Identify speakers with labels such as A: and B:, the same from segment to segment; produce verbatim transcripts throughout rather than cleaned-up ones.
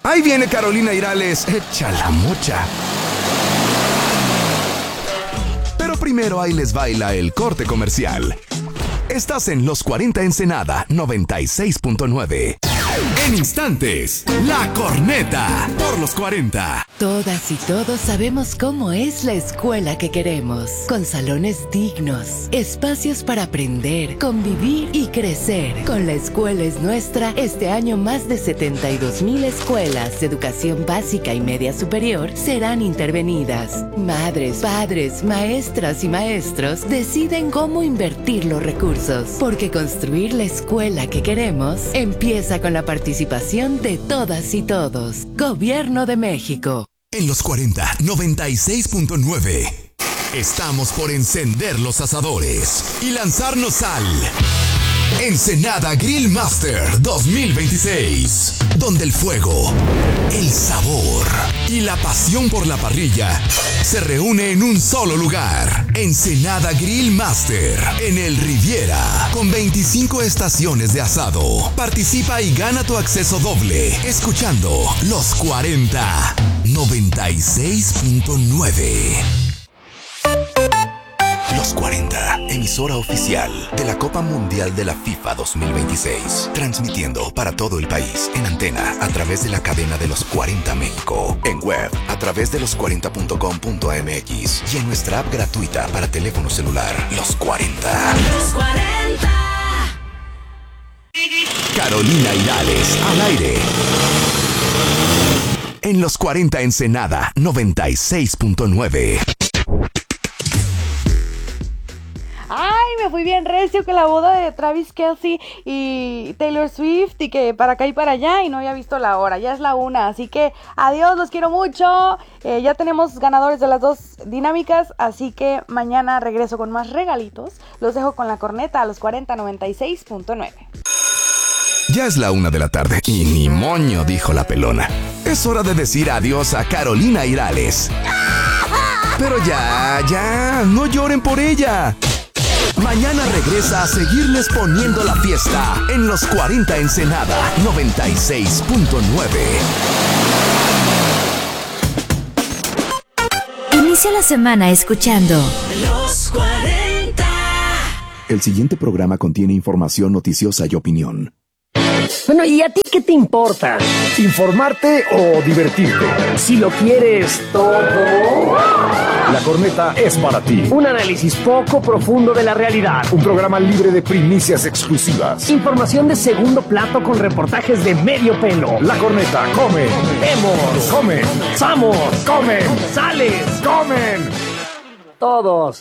A: Ahí viene Carolina Irales, echa la mocha. Pero primero ahí les baila el corte comercial. Estás en Los cuarenta Ensenada noventa y seis punto nueve. En instantes, La Corneta por Los cuarenta.
B: Todas y todos sabemos cómo es la escuela que queremos, con salones dignos, espacios para aprender, convivir y crecer. Con La Escuela es Nuestra, este año más de setenta y dos mil escuelas de educación básica y media superior serán intervenidas. Madres, padres, maestras y maestros deciden cómo invertir los recursos, porque construir la escuela que queremos empieza con la participación de todas y todos. Gobierno de México.
A: En Los cuarenta noventa y seis punto nueve. Estamos por encender los asadores y lanzarnos al Ensenada Grill Master dos mil veintiséis, donde el fuego, el sabor y la pasión por la parrilla se reúne en un solo lugar. Ensenada Grill Master en el Riviera, con veinticinco estaciones de asado. Participa y gana tu acceso doble escuchando Los cuarenta noventa y seis punto nueve. Los cuarenta, emisora oficial de la Copa Mundial de la FIFA dos mil veintiséis. Transmitiendo para todo el país en antena a través de la cadena de Los cuarenta México. En web a través de los cuarenta punto com punto m x y en nuestra app gratuita para teléfono celular. Los cuarenta.
C: Los cuarenta.
A: Carolina Irales, al aire. En Los cuarenta Ensenada noventa y seis punto nueve.
D: Ay, me fui bien recio que la boda de Travis Kelce y Taylor Swift y que para acá y para allá y no había visto la hora, ya es la una, así que adiós, los quiero mucho, eh, ya tenemos ganadores de las dos dinámicas, así que mañana regreso con más regalitos, los dejo con La Corneta a Los cuarenta noventa y seis punto nueve.
A: Ya es la una de la tarde y ni moño, dijo la pelona. Es hora de decir adiós a Carolina Irales. Pero ya, ya, no lloren por ella. Mañana regresa a seguirles poniendo la fiesta en Los cuarenta Ensenada noventa y seis punto nueve.
E: Inicia la semana escuchando
C: Los cuarenta.
A: El siguiente programa contiene información noticiosa y opinión.
F: Bueno, ¿y a ti qué te importa? ¿Informarte o divertirte? Si lo quieres todo,
G: La Corneta es para ti.
F: un análisis poco profundo de la realidad,
G: Un programa libre de primicias exclusivas.
F: información de segundo plato con reportajes de medio pelo.
G: La Corneta, come,
F: Vemos,
G: come,
F: ¡Vamos!
G: comen,
F: ¡Sales!
G: comen.
F: Todos.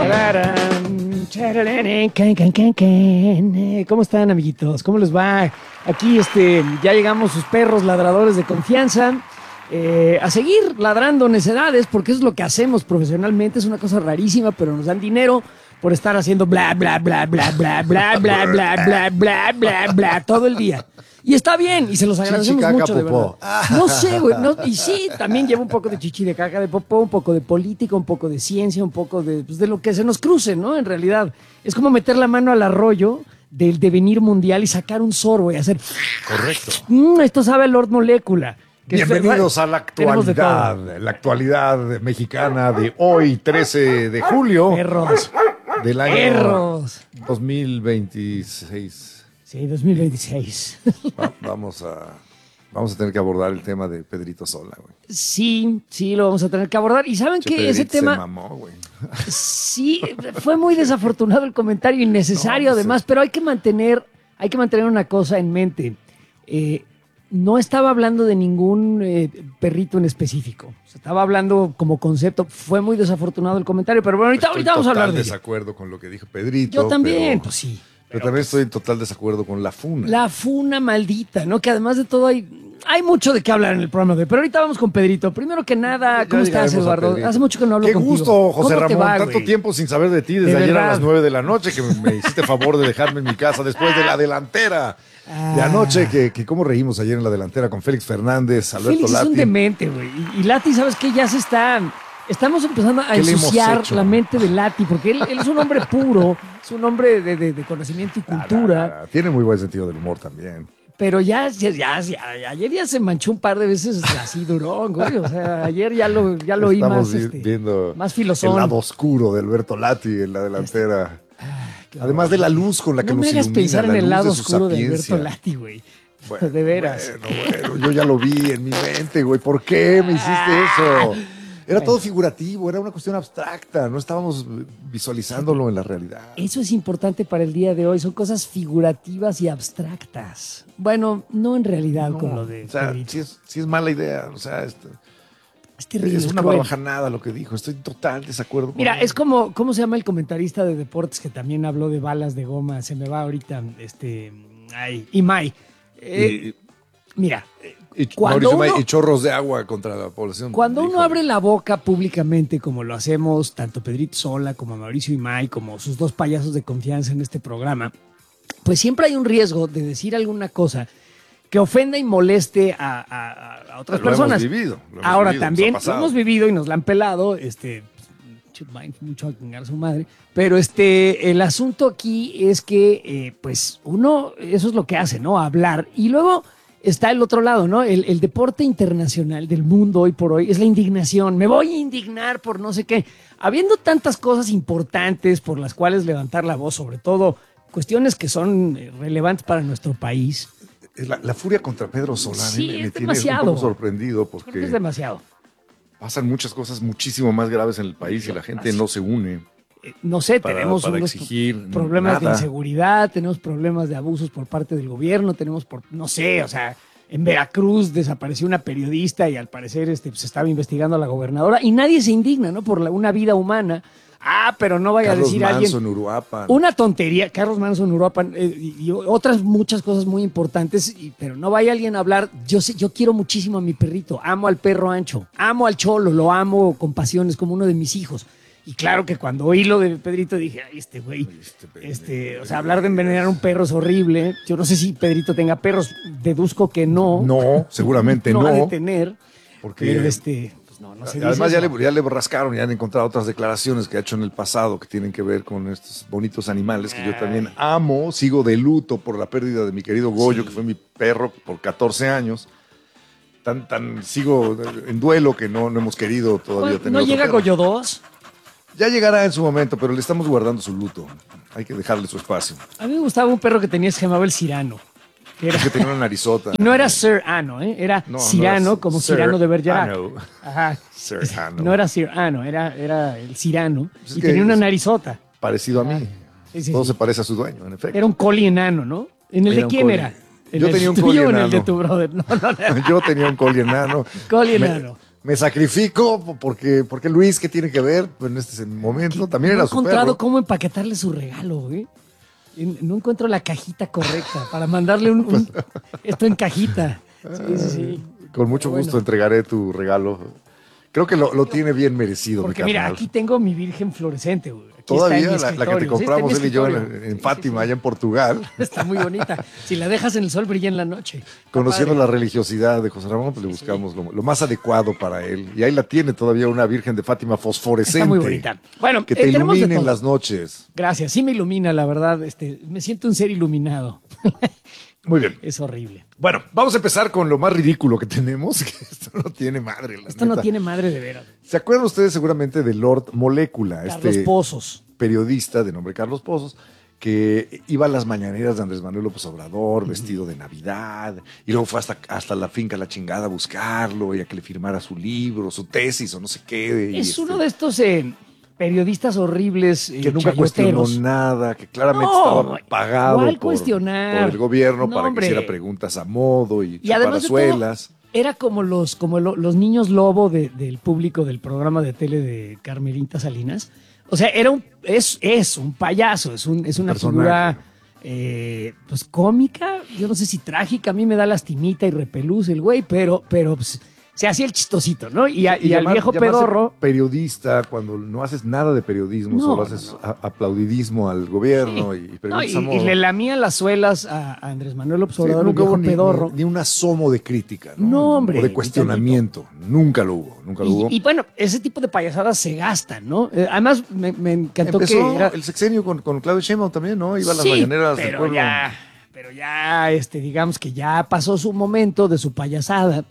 F: ¿Cómo están, amiguitos? ¿Cómo les va? Aquí este, ya llegamos sus perros ladradores de confianza. Eh, a seguir ladrando necedades, porque eso es lo que hacemos profesionalmente. Es una cosa rarísima, pero nos dan dinero por estar haciendo bla, bla, bla, bla, bla, bla, bla, bla, bla, bla, bla, bla, todo el día. Y está bien, y se los agradecemos
G: Chichi, caca,
F: mucho, de verdad.
G: popó.
F: No sé, güey. No, y sí, también lleva un poco de chichi de caca de popó, un poco de política, un poco de ciencia, un poco de, pues, de lo que se nos cruce, ¿no? En realidad. Es como meter la mano al arroyo del devenir mundial y sacar un sorbo y hacer...
G: Correcto.
F: "Mm, esto sabe a Lord Molécula". Que es
G: Bienvenidos
F: verdad,
G: a la
F: tenemos de todo.
G: actualidad, la actualidad mexicana de hoy, trece de julio
F: Perros.
G: del año
F: Perros.
G: dos mil veintiséis.
F: Sí, dos mil veintiséis.
G: Va- Vamos a, vamos a tener que abordar el tema de Pedrito Sola, güey.
F: Sí, sí, lo vamos a tener que abordar. Y saben
G: Che,
F: que ese
G: Pedrito se
F: tema...
G: mamó, güey.
F: Sí, fue muy desafortunado el comentario, innecesario
G: No, pues,
F: además, pero hay que mantener, hay que mantener una cosa en mente. Eh, no estaba hablando de ningún eh, perrito en específico. O sea, estaba hablando como concepto. Fue muy desafortunado el comentario, pero bueno, ahorita,
G: Estoy
F: ahorita vamos a
G: total
F: hablar de ello.
G: desacuerdo con lo que dijo Pedrito.
F: Yo también,
G: pero-
F: pues sí.
G: Pero también estoy en total desacuerdo con la funa.
F: La funa maldita, ¿no? Que además de todo hay, hay mucho de qué hablar en el programa de hoy. Pero ahorita vamos con Pedrito. Primero que nada,
G: Ya
F: ¿cómo estás,
G: llegaremos a
F: Eduardo?
G: Pedrito.
F: Hace mucho que no hablo
G: Qué
F: contigo.
G: gusto, José
F: ¿Cómo te
G: Ramón.
F: va,
G: Tanto
F: güey?
G: tiempo sin saber de ti desde
F: De
G: ayer a
F: verdad.
G: las nueve de la noche que me, me hiciste favor de dejarme en mi casa después de la delantera de anoche. Que, que cómo reímos ayer en la delantera con Félix Fernández, Alberto
F: Félix es un
G: Lati.
F: demente, güey. Y, y Lati, ¿sabes qué? Ya se está... Estamos empezando a
G: ¿Qué le hemos
F: ensuciar
G: hecho?
F: la mente de Lati, porque él, él es un hombre puro, es un hombre de, de- de conocimiento y cultura,
G: Ah, tiene muy buen sentido del humor también.
F: pero ya, ya, ya, ya, ayer ya se manchó un par de veces así durón, güey. O sea, ayer ya lo, ya lo oí
G: Estamos
F: más,
G: vi-
F: este,
G: viendo
F: más filosón.
G: el lado oscuro de Alberto Lati en la delantera.
F: Qué
G: Además de la luz con la que
F: no
G: nos
F: me hagas
G: ilumina,
F: pensar
G: la
F: en el
G: luz
F: lado
G: de su
F: oscuro de
G: sapiencia.
F: Alberto Lati, güey.
G: Bueno,
F: de veras.
G: Bueno, bueno, yo ya lo vi en mi mente, güey. ¿Por qué me hiciste eso? Era todo figurativo, era una cuestión abstracta. No estábamos visualizándolo en la realidad.
F: Eso es importante para el día de hoy. Son cosas figurativas y abstractas. Bueno, no en realidad
G: No,
F: con lo de
G: o sea,
F: Pedrito.
G: sí es, sí es mala idea. O sea, es,
F: Es terrible.
G: es una
F: cruel.
G: barbajanada lo que dijo. Estoy en total desacuerdo con
F: Mira,
G: él.
F: es como, ¿cómo se llama el comentarista de deportes que también habló de balas de goma? Se me va ahorita, este, ay, Imai. Eh, mira,
G: Y,
F: cuando
G: Mauricio May,
F: uno-
G: y chorros de agua contra la población.
F: cuando uno
G: Híjole.
F: abre la boca públicamente, como lo hacemos tanto Pedrito Sola como Mauricio Imai, como sus dos payasos de confianza en este programa, pues siempre hay un riesgo de decir alguna cosa que ofenda y moleste a, a- a otras
G: Lo
F: personas.
G: hemos vivido. lo hemos
F: Ahora
G: vivido, nos
F: también
G: ha
F: lo
G: pasado.
F: hemos vivido y nos la han pelado, este, mucho a chingar a su madre, pero este, el asunto aquí es que, eh, pues, uno, eso es lo que hace, ¿no? Hablar. Y luego está el otro lado, ¿no? El, el deporte internacional del mundo hoy por hoy es la indignación. Me voy a indignar por no sé qué. Habiendo tantas cosas importantes por las cuales levantar la voz, sobre todo cuestiones que son eh, relevantes para nuestro país.
G: La, la furia contra Pedro Solá
F: Sí,
G: me, me
F: es
G: tiene
F: demasiado.
G: un poco sorprendido
F: Creo que
G: porque
F: es demasiado.
G: pasan muchas cosas muchísimo más graves en el país y la gente no se une.
F: Eh, No sé,
G: Para-
F: tenemos
G: para
F: unos
G: exigir
F: problemas de
G: nada.
F: inseguridad, tenemos problemas de abusos por parte del gobierno, tenemos, por, no sé, o sea, en Veracruz desapareció una periodista y al parecer este, se estaba investigando a la gobernadora y nadie se indigna, ¿no? Por la- una vida humana. Ah, pero no vaya
G: Carlos
F: a decir
G: Manso
F: alguien...
G: en Uruapan.
F: Una tontería, Carlos Manson, Uruapan eh, y, y otras muchas cosas muy importantes, y- pero no vaya alguien a hablar. Yo sé, yo quiero muchísimo a mi perrito, amo al perro ancho, amo al cholo, lo amo con pasión, es como uno de mis hijos. Y claro que cuando oí lo de Pedrito dije, ay, este güey,
G: Este pendejo.
F: este, o sea, hablar de envenenar a un perro es horrible. Yo no sé si Pedrito tenga perros, deduzco que no.
G: No, seguramente no.
F: No ha de tener,
G: porque
F: pero este, pues no, no se dice
G: además ya
F: eso.
G: le, ya le rascaron y han encontrado otras declaraciones que ha hecho en el pasado que tienen que ver con estos bonitos animales que yo también amo. Sigo de luto por la pérdida de mi querido Goyo, que fue mi perro por catorce años. Tan, tan, sigo en duelo que no, no hemos querido todavía tener
F: ¿No
G: otro
F: llega
G: perro.
F: Goyo dos?
G: Ya llegará en su momento, pero le estamos guardando su luto. Hay que dejarle su espacio.
F: A mí me gustaba un perro que tenía, se llamaba el Cirano. Que era,
G: Es que tenía una narizota.
F: no era Sir Ano, ¿eh? Era
G: No, no
F: Cirano,
G: era
F: como
G: Sir
F: Cirano de Bergerac.
G: Ano.
F: Ajá.
G: Sir Ano.
F: No era Sir Ano, era, era el Cirano.
G: Pues es
F: y
G: que
F: tenía una
G: es-
F: narizota.
G: Parecido a mí.
F: Sí, sí,
G: Todo
F: sí.
G: se parece a su dueño, en efecto.
F: Era un collie enano, ¿no? ¿En el
G: Era
F: de
G: un
F: quién
G: collie.
F: era? ¿En
G: Yo
F: el
G: tenía un
F: tuyo
G: collie
F: o en el de
G: enano.
F: tu brother? No, no, no.
G: Yo tenía un collie enano.
F: Collie
G: Me-
F: enano.
G: Me, sacrifico porque, porque Luis, ¿qué tiene que ver en este momento? También
F: No he
G: era su
F: encontrado
G: perro.
F: cómo empaquetarle su regalo, güey. Y No encuentro la cajita correcta para mandarle un, un- esto en cajita. Sí, sí, sí.
G: Con mucho
F: Pero
G: gusto
F: bueno.
G: entregaré tu regalo. Creo que lo, lo tiene bien merecido,
F: Porque
G: mi
F: mira,
G: carnal.
F: aquí tengo mi virgen fluorescente, güey. Aquí
G: Todavía
F: está en mi
G: la, la que te
F: escritorio. Sí, está en
G: compramos
F: mi
G: él y yo en,
F: escritorio.
G: en
F: Sí,
G: Fátima,
F: sí, sí.
G: allá en Portugal,
F: Está muy bonita. Si la dejas en el sol, brilla en la noche. Está
G: conociendo
F: padre.
G: la religiosidad de José Ramón, pues le buscamos lo, lo más adecuado para él. Y ahí la tiene todavía una Virgen de Fátima fosforescente.
F: Está muy bonita. Bueno,
G: Que
F: eh,
G: te
F: tenemos de
G: ilumine en
F: todo.
G: las noches.
F: Gracias, sí me ilumina, la verdad. Este, me siento un ser iluminado.
G: Muy bien.
F: Es horrible.
G: Bueno, vamos a empezar con lo más ridículo que tenemos, que esto no tiene madre. la
F: Esto no
G: neta.
F: tiene madre de veras.
G: ¿Se acuerdan ustedes seguramente de Lord Molécula?
F: Carlos
G: este
F: Pozos.
G: periodista de nombre Carlos Pozos, que iba a las mañaneras de Andrés Manuel López Obrador, vestido de Navidad, y luego fue hasta, hasta la finca La Chingada a buscarlo y a que le firmara su libro, su tesis o no sé qué. y
F: Es
G: este,
F: uno de estos eh, periodistas horribles eh,
G: que nunca cuestionó
F: chayoteros.
G: nada, que claramente
F: No,
G: estaba pagado
F: ¿cuál
G: por,
F: cuestionar?
G: por el gobierno
F: No,
G: para
F: hombre.
G: que hiciera preguntas a modo y,
F: Y además de todo,
G: chaparazuelas.
F: era como los, como lo- los niños lobo de- del público del programa de tele de Carmelita Salinas. O sea, era un, es, es un payaso, es, un, es una
G: personaje.
F: figura eh, pues cómica, yo no sé si trágica, a mí me da lastimita y repelús el güey, pero, pero pues, se hacía el chistosito, ¿no? Y, a- y al
G: llamar-
F: viejo
G: llamarse
F: pedorro...
G: periodista cuando no haces nada de periodismo,
F: No,
G: solo
F: no,
G: haces
F: no.
G: a- aplaudidismo al gobierno y, y
F: No,
G: preguntas
F: y,
G: a
F: y
G: modo.
F: le lamía las suelas a, a Andrés Manuel López
G: Sí,
F: Obrador, el
G: nunca hubo
F: viejo
G: ni,
F: pedorro.
G: ni- ni un asomo de crítica, ¿no?
F: No, hombre,
G: O de
F: ni
G: cuestionamiento. Nunca lo hubo, nunca lo hubo.
F: Y, y bueno, ese tipo de payasadas se gastan, ¿no? Eh, además, me, me encantó
G: Empezó
F: que era...
G: el sexenio con, con Claudio Sheinbaum también, ¿no? Iba a las
F: Sí,
G: mañaneras del
F: pero
G: pueblo.
F: ya, pero ya, este, digamos que ya pasó su momento de su payasada.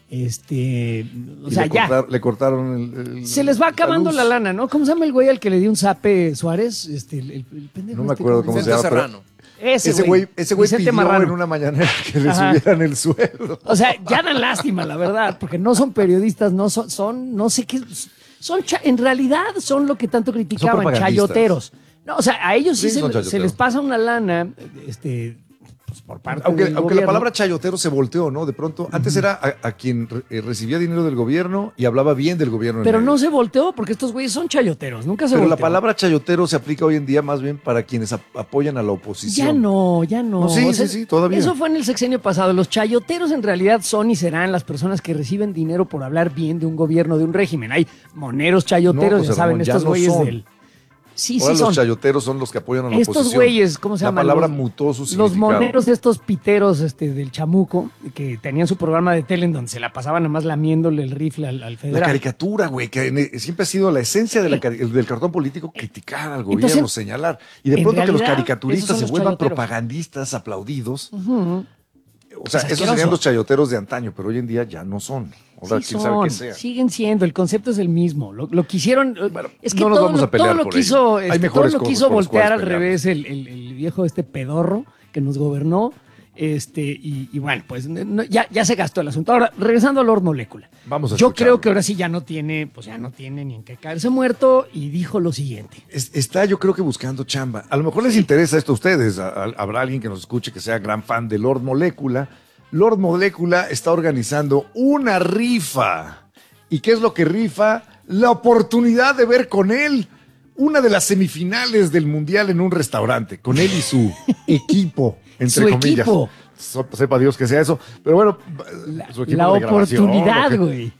F: Este, o
G: Y
F: sea,
G: le
F: ya.
G: cortar- le cortaron el, el-
F: Se les va acabando
G: luz.
F: la lana, ¿no? ¿Cómo se llama el güey al que le dio un zape Suárez? Este, el, el- el pendejo
G: No me
F: este,
G: acuerdo cómo se
H: Vicente
G: llama. pero
H: Serrano.
F: Ese,
G: Ese güey, ese güey
F: Vicente
G: pidió
F: Marrano.
G: en una mañanera que le
F: Ajá.
G: subieran el sueldo.
F: O sea, ya dan lástima, la verdad, porque no son periodistas, no son, son no sé qué, son, cha- en realidad son lo que tanto criticaban,
G: propagandistas.
F: chayoteros. No, o sea, a ellos sí,
G: Sí,
F: se,
G: son
F: se
G: chayoteros.
F: les pasa una lana, este, pues, por parte
G: Aunque,
F: del
G: aunque la
F: gobierno.
G: palabra chayotero se volteó, ¿no? De pronto, antes era a, a quien re- eh, recibía dinero del gobierno y hablaba bien del gobierno. en
F: Pero no
G: medios.
F: se volteó porque estos güeyes son chayoteros, nunca se
G: Pero la
F: volteó.
G: palabra chayotero se aplica hoy en día más bien para quienes ap- apoyan a la oposición.
F: Ya no, ya no.
G: No, sí, sí, sí, todavía.
F: Eso fue en el sexenio pasado. Los chayoteros en realidad son y serán las personas que reciben dinero por hablar bien de un gobierno, de un régimen. Hay moneros chayoteros,
G: No, José
F: ya saben,
G: Ramón, ya
F: estos
G: no
F: güeyes
G: son.
F: del... Sí,
G: Ahora
F: sí
G: los
F: son.
G: chayoteros son los que apoyan a la
F: Estos
G: oposición.
F: güeyes, ¿cómo se
G: La
F: llaman?
G: palabra
F: Los-
G: mutó su
F: Los
G: significado.
F: moneros de estos piteros este, del chamuco, que tenían su programa de tele en donde se la pasaban nomás lamiéndole el rifle al, al
G: La
F: federal.
G: caricatura, güey, que en- siempre ha sido la esencia de la cari- del cartón político, criticar al gobierno,
F: Entonces,
G: señalar. Y de
F: en
G: pronto que los
F: realidad,
G: caricaturistas
F: esos son
G: se
F: los
G: vuelvan
F: chayoteros.
G: propagandistas aplaudidos.
F: Ujú.
G: O sea,
F: Es
G: esos
F: asqueroso.
G: serían los chayoteros de antaño, pero hoy en día ya no son. Ahora,
F: Sí
G: quién sabe
F: son,
G: qué sea.
F: siguen siendo, el concepto es el mismo. Lo, lo que hicieron,
G: Bueno,
F: es que
G: no nos
F: todo,
G: vamos
F: lo,
G: a pelear
F: todo lo
G: por
F: quiso,
G: ello. Hay
F: este, todo
G: mejores
F: lo
G: cosas
F: quiso
G: por las
F: voltear
G: cuales
F: al
G: pelear.
F: revés el, el- el viejo este pedorro que nos gobernó. Este, y, y bueno, pues no- ya, ya se gastó el asunto. Ahora, regresando a Lord Molécula.
G: Vamos a
F: Yo
G: escucharlo.
F: creo que ahora sí ya no tiene, pues ya no tiene ni en qué caerse muerto, y dijo lo siguiente.
G: Es- Está yo creo que buscando chamba. A lo mejor les interesa esto a ustedes. A- a- Habrá alguien que nos escuche que sea gran fan de Lord Molécula. Lord Molécula está organizando una rifa. ¿Y qué es lo que rifa? La oportunidad de ver con él una de las semifinales del Mundial en un restaurante, con él y su equipo, entre
F: Su
G: comillas.
F: equipo.
G: So- sepa Dios que sea eso. Pero bueno,
F: La,
G: su equipo
F: la
G: de grabación,
F: oportunidad,
G: ¿no?
F: güey.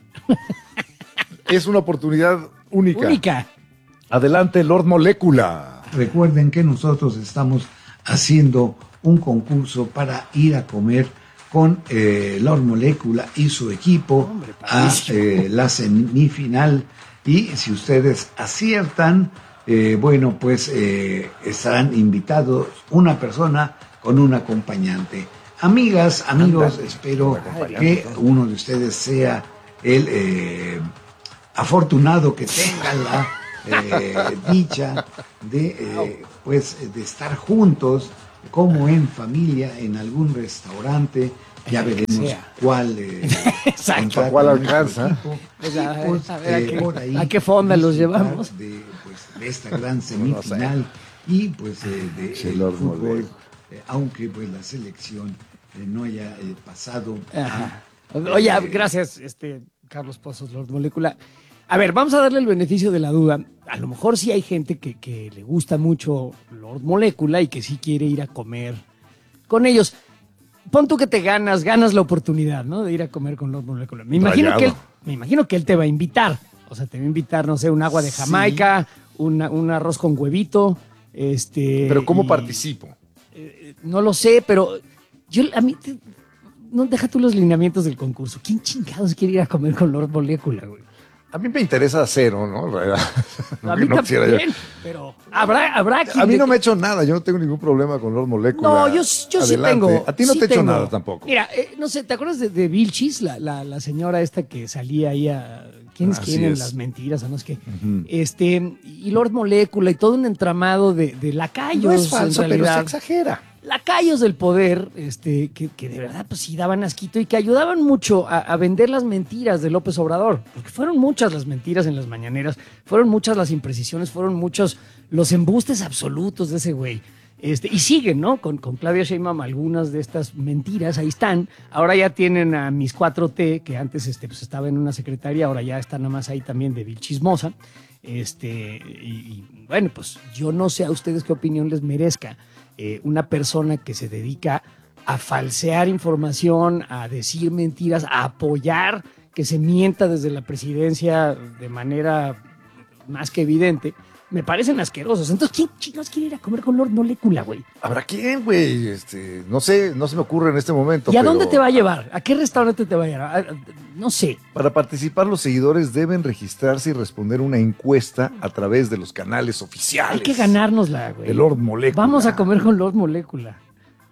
G: Es una oportunidad única.
F: Única.
G: Adelante, Lord Molécula.
I: Recuerden que nosotros estamos haciendo un concurso para ir a comer con eh, Lord Molécula y su equipo a eh, la semifinal. Y si ustedes aciertan, eh, bueno, pues eh, estarán invitados una persona con un acompañante. Amigas, amigos,
G: Ándale,
I: espero
G: un acompañante,
I: que
G: ¿no?
I: uno de ustedes sea el eh, afortunado que tenga la eh, dicha de, eh, pues, de estar juntos como en familia en algún restaurante. Ya
F: El que
I: veremos
F: sea.
I: cuál eh,
F: Exacto.
I: contrata
G: ¿Cuál
I: nuestro
G: alcanza?
I: equipo.
F: O sea,
I: Y, pues,
F: a ver, ¿a
I: eh,
F: qué-
I: por ahí
F: a qué fonda los
I: disfrutar
F: llevamos?
I: De, pues, de esta gran semifinal y pues eh, de
G: Sí,
I: el
G: Lord
I: fútbol,
G: Molécula.
I: eh, aunque pues la selección eh, no haya eh, pasado.
F: Ajá.
I: a-
F: Oye,
I: eh,
F: gracias, este, Carlos Pozos, Lord Molécula. A ver, vamos a darle el beneficio de la duda. A lo mejor sí hay gente que, que le gusta mucho Lord Molécula y que sí quiere ir a comer con ellos. Pon tú que te ganas, ganas la oportunidad, ¿no? De ir a comer con Lord Molécula. Me imagino, que él,
G: Rayado.
F: me imagino que él te va a invitar. O sea, te va a invitar, no sé, un agua de Jamaica, una- un arroz con huevito. Este,
G: Pero ¿cómo
F: y-
G: participo?
F: No lo sé, pero yo a mí te- no deja tú los lineamientos del concurso. ¿Quién chingados quiere ir a comer con Lord Molécula, güey?
G: A mí me interesa cero, ¿no? En realidad.
F: A mí
G: No quisiera yo.
F: también, pero habrá, habrá quien
G: A mí
F: de-
G: no me ha hecho nada, yo no tengo ningún problema con Lord Molécula.
F: No, yo, yo sí
G: Adelante.
F: tengo.
G: A ti no
F: sí
G: te he hecho
F: tengo.
G: nada tampoco.
F: Mira, eh, no sé, ¿te acuerdas de, de Vilchis, la, la, la señora esta que salía ahí a quién es
G: Así
F: quién en
G: es.
F: las mentiras o no es qué?
G: Ujú.
F: Este, y Lord Molécula y todo un entramado de, de lacayos.
G: No es falso,
F: en
G: pero se
F: realidad.
G: exagera.
F: Lacayos del poder, este, que, que de verdad pues sí daban asquito y que ayudaban mucho a, a vender las mentiras de López Obrador, porque fueron muchas las mentiras en las mañaneras, fueron muchas las imprecisiones, fueron muchos los embustes absolutos de ese güey. Este, y siguen, ¿no? Con, con Claudia Sheinbaum algunas de estas mentiras, ahí están. Ahora ya tienen a mis cuatro T, que antes este, pues, estaba en una secretaría, ahora ya está nada más ahí también de Vilchismosa. Este, y, y bueno, pues yo no sé a ustedes qué opinión les merezca eh, una persona que se dedica a falsear información, a decir mentiras, a apoyar que se mienta desde la presidencia de manera más que evidente. Me parecen asquerosos. Entonces, ¿quién chicos quiere ir a comer con Lord Molécula, güey?
G: ¿Habrá quién, güey? Este, no sé, no se me ocurre en este momento.
F: ¿Y a
G: pero
F: dónde te va a llevar? ¿A qué restaurante te va a llevar? A- a- No sé.
G: Para participar, los seguidores deben registrarse y responder una encuesta a través de los canales oficiales.
F: Hay que ganárnosla, güey.
G: De Lord Molécula.
F: Vamos a comer con Lord Molécula.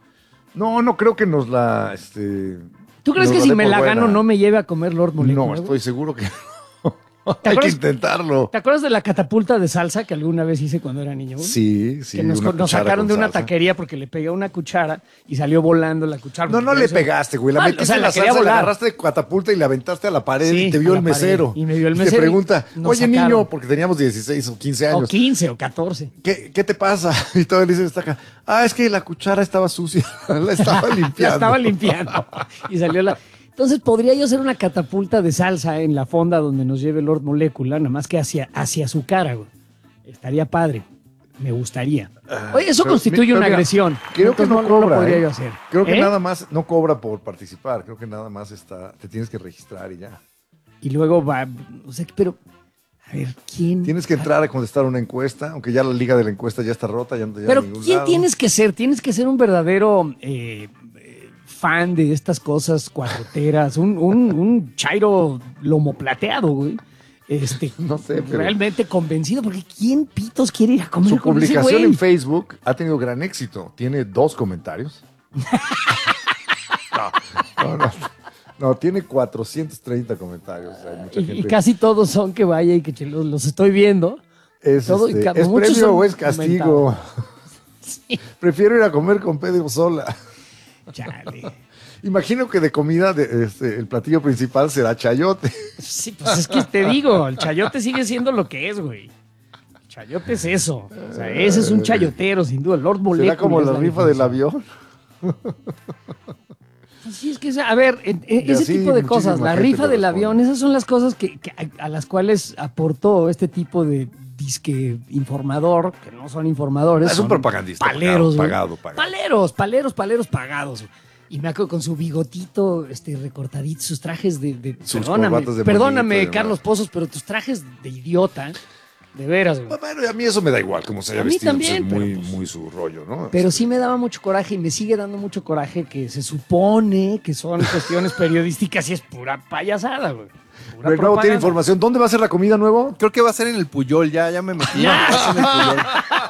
G: No, no creo que nos la... Este,
F: ¿Tú crees
G: nos
F: que
G: la
F: si
G: dé
F: me
G: por
F: la
G: buena.
F: gano no me lleve a comer Lord Molecula?
G: No,
F: güey?
G: estoy seguro que
F: ¿Te
G: hay que
F: acuerdas,
G: intentarlo.
F: ¿Te acuerdas de la catapulta de salsa que alguna vez hice cuando era niño? güey?
G: Sí, sí.
F: que nos,
G: una
F: nos
G: cuchara
F: sacaron
G: con
F: de una
G: salsa.
F: taquería porque le pegué una cuchara y salió volando la cuchara.
G: No, no
F: Porque
G: le
F: eso-
G: pegaste, güey. La
F: Ah,
G: metiste
F: o sea,
G: en
F: la
G: la
F: quería
G: salsa, la
F: volar.
G: agarraste de catapulta y la aventaste a la pared
F: Sí,
G: y te vio
F: a
G: el
F: la pared.
G: mesero.
F: Y me vio el
G: te
F: mesero y
G: pregunta,
F: nos
G: oye,
F: sacaron.
G: niño, porque teníamos dieciséis o quince
F: O
G: años.
F: quince o catorce.
G: ¿Qué, ¿Qué te pasa? Y todo le dice, destaca, ah, es que la cuchara estaba sucia, la estaba limpiando.
F: La estaba limpiando. Y salió la... Entonces, podría yo hacer una catapulta de salsa en la fonda donde nos lleve Lord Molecula, nada más que hacia, hacia su cara, güey. Estaría padre. Me gustaría. Oye, eso
G: Pero,
F: constituye
G: pero
F: una
G: mira,
F: agresión.
G: Creo que
F: Entonces,
G: no,
F: lo
G: cobra.
F: podría
G: ¿eh?
F: yo hacer.
G: Creo que
F: ¿Eh?
G: nada más no cobra por participar. Creo que nada más está, te tienes que registrar y ya.
F: Y luego va... O sea, pero... A ver, ¿quién...?
G: Tienes que entrar a contestar una encuesta, aunque ya la liga de la encuesta ya está rota, ya no te lleva
F: Pero
G: a ningún
F: ¿quién
G: lado.
F: tienes que ser? Tienes que ser un verdadero eh, eh, fan de estas cosas cuatroteras, un, un, un chairo lomo plateado, güey. Este,
G: No sé, pero-
F: realmente convencido, porque ¿quién pitos quiere ir a comer
G: Su
F: con ese
G: publicación
F: güey?
G: en Facebook ha tenido gran éxito. Tiene dos comentarios. no, no, no. No, tiene cuatrocientos treinta comentarios. Hay mucha
F: Y,
G: gente.
F: y casi todos son que vaya y que che- los, los estoy viendo.
G: ¿Es,
F: todo y
G: este,
F: ca-
G: ¿es
F: muchos
G: premio
F: son
G: o es castigo?
F: Sí.
G: Prefiero ir a comer con Pedro Sola.
F: Chale.
G: Imagino que de comida de, este, el platillo principal será chayote.
F: Sí, pues es que te digo, el chayote sigue siendo lo que es, güey. El chayote es eso. O sea, ese es un chayotero, sin duda. Lord Molecula.
G: ¿Será como
F: es
G: la rifa del
F: definición.
G: avión?
F: Sí, es que, a ver, en- en
G: Y
F: ese
G: así
F: tipo de cosas,
G: muchísima
F: la
G: gente
F: rifa del
G: corresponde.
F: avión, esas son las cosas que, que a, a las cuales aportó este tipo de disque informador, que no son informadores.
G: Es un
F: son
G: propagandista,
F: Paleros, güey.
G: pagado, pagado, pagado.
F: Paleros, paleros, paleros pagados. güey. Y me acuerdo con su bigotito este, recortadito, sus trajes de. de-
G: Sus
F: perdóname,
G: corbatas de
F: perdóname
G: monito y demás.
F: Carlos Pozos, pero tus trajes de idiota, de veras, güey.
G: Bueno, a mí eso me da igual, como se haya
F: A mí
G: vestido. pues,
F: también,
G: es muy,
F: pero, pues,
G: muy su rollo, ¿no?
F: Pero sí me daba mucho coraje y me sigue dando mucho coraje que se supone que son cuestiones periodísticas y es pura payasada, güey. Pura
G: Pero nuevo tiene
F: propaganda.
G: información. ¿Dónde va a ser la comida nuevo?
H: Creo que va a ser en el Puyol, ya, ya me metí. Va a ser en el Puyol.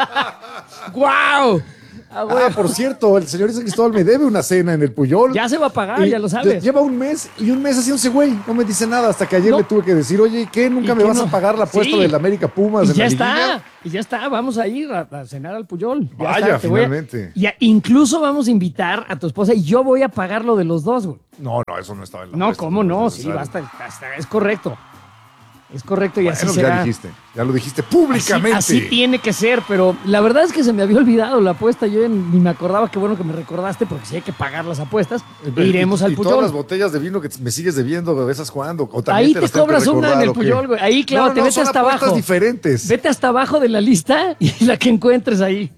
F: ¡Guau! Ah, güey.
G: Ah, por cierto, el señor Isa Cristóbal me debe una cena en el Puyol.
F: Ya se va a pagar,
G: Y
F: ya lo sabes.
G: Lleva un mes y un mes haciéndose güey. No me dice nada hasta que ayer
F: No.
G: le tuve que decir, oye, ¿qué? ¿Nunca
F: ¿Y
G: me
F: qué
G: vas
F: no?
G: a pagar la apuesta
F: Sí.
G: del América Pumas
F: Y
G: en
F: ya
G: la liguilla?
F: está, y ya está, vamos a ir a, a cenar al Puyol. Ya
G: Vaya,
F: está, te voy a-
G: finalmente.
F: y a- incluso vamos a invitar a tu esposa y yo voy a pagar lo de los dos, güey.
G: No, no, eso no estaba en la
F: No,
G: apuesta,
F: ¿cómo no?
G: es
F: Sí,
G: necesario.
F: basta, basta, es correcto. Es correcto y
G: Bueno,
F: así
G: ya
F: será.
G: dijiste, ya lo dijiste
F: Así,
G: públicamente.
F: así tiene que ser, pero la verdad es que se me había olvidado la apuesta. Yo ya ni me acordaba, qué bueno que me recordaste, porque si hay que pagar las apuestas, e iremos
G: y,
F: al
G: y todas las
F: Puyol.
G: botellas de vino que me sigues debiendo, ¿de esas cuándo? ¿O también
F: Ahí te
G: las tengo que
F: cobras una en
G: recordar,
F: el
G: o qué?
F: Puyol, güey. Ahí, clávate,
G: no, no,
F: vete
G: son
F: hasta
G: apuestas
F: abajo.
G: diferentes.
F: Vete hasta abajo de la lista y la que encuentres ahí.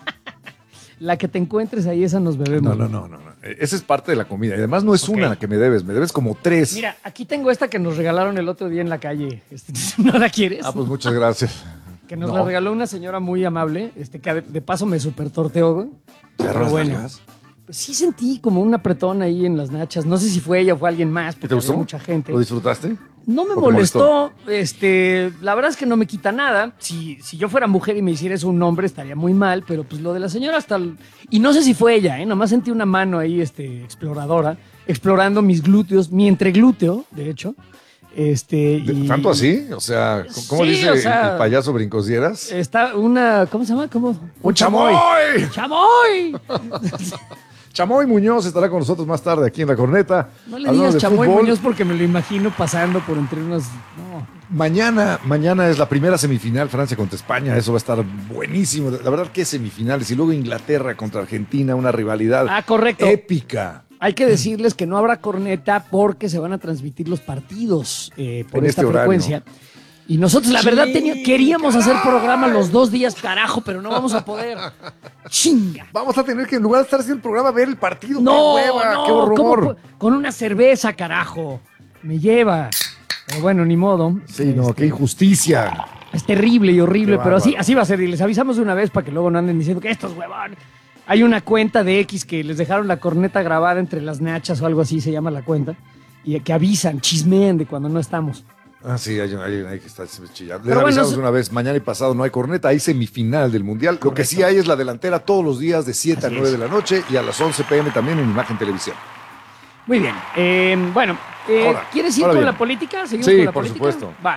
F: La que te encuentres ahí, esa nos bebemos.
G: No, no, no, no, no. Eh, Esa es parte de la comida. Y además no es
F: Ok.
G: una que me debes, me debes como tres.
F: Mira, aquí tengo esta que nos regalaron el otro día en la calle. Este, ¿no la quieres?
G: Ah, pues muchas gracias.
F: Que nos
G: no.
F: la regaló una señora muy amable, este, que de, de paso me super torteó, güey.
G: ¿Perras
F: Pero bueno,
G: nalgas?
F: pues sí sentí como un apretón ahí en las nachas. No sé si fue ella o fue alguien más,
G: ¿Y
F: porque
G: te gustó?
F: había mucha gente.
G: ¿Lo disfrutaste?
F: No me
G: ¿O te
F: molestó, este, la verdad es que no me quita nada. Si, si yo fuera mujer y me hiciera eso un hombre estaría muy mal, pero pues lo de la señora hasta... el- Y no sé si fue ella, ¿eh? Nomás sentí una mano ahí, este, exploradora, explorando mis glúteos, mi entreglúteo, de hecho. Este,
G: ¿De-
F: y
G: ¿Tanto así? O sea, ¿cómo
F: Sí,
G: dice
F: o sea-
G: el payaso brincosieras?
F: Está una, ¿cómo se llama? ¿Cómo?
G: ¡Un chamoy!
F: ¡Chamoy!
G: Chamoy Muñoz estará con nosotros más tarde aquí en La Corneta.
F: No le
G: hablando
F: digas
G: de
F: Chamoy
G: fútbol.
F: Muñoz porque me lo imagino pasando por entre unas... No.
G: Mañana, mañana es la primera semifinal, Francia contra España. Eso va a estar buenísimo. La verdad, qué semifinales. Y luego Inglaterra contra Argentina, una rivalidad
F: Ah, correcto.
G: épica.
F: Hay que decirles que no habrá corneta porque se van a transmitir los partidos eh, por
G: En
F: esta
G: este horario.
F: frecuencia. Y nosotros, la verdad, tenía- queríamos hacer programa los dos días, carajo, pero no vamos a poder. Chinga.
G: Vamos a tener que, en lugar de estar haciendo el programa, ver el partido.
F: No,
G: ¡Qué hueva!
F: no,
G: ¡Qué
F: ¿cómo
G: horror!
F: pu- con una cerveza, carajo. Me lleva. Pero bueno, ni modo.
G: Sí, no,
F: Este,
G: qué injusticia.
F: Es terrible y horrible,
G: Qué
F: pero así,
G: bárbaro.
F: así va a ser. Y les avisamos de una vez para que luego no anden diciendo que estos huevón. Hay una cuenta de X que les dejaron la corneta grabada entre las nachas o algo así se llama la cuenta. Y que avisan, chismean de cuando no estamos.
G: Ah, sí, hay, hay, hay que estar chillando. Les
F: Pero bueno,
G: avisamos
F: eso-
G: una vez, mañana y pasado no hay corneta, hay semifinal del Mundial. Lo que sí hay es la delantera todos los días de siete
F: Así
G: a nueve
F: es.
G: de la noche y a las once pe eme también en Imagen Televisión.
F: Muy bien. Eh, bueno, eh,
G: Ahora,
F: ¿quieres ir
G: ahora
F: con
G: bien.
F: la política? ¿Seguimos
G: Sí,
F: con la
G: por
F: política?
G: supuesto.
F: Va.